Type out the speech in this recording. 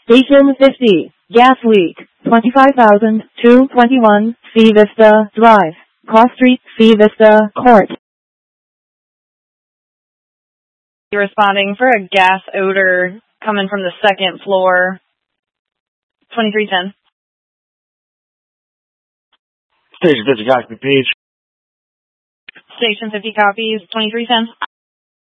Station 50, gas leak, 25,221, Sea Vista Drive, Cross Street, Sea Vista Court. You're responding for a gas odor coming from the second floor, 2310. Station 50 copy, Page. Station 50 copies, 2310.